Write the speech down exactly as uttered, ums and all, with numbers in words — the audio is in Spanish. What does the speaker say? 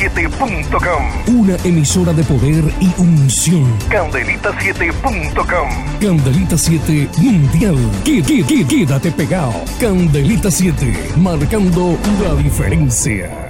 siete punto com. Una emisora de poder y unción. Candelita siete punto com. Candelita siete Mundial. Qué, qué, qué, quédate pegado. Candelita siete, marcando la diferencia.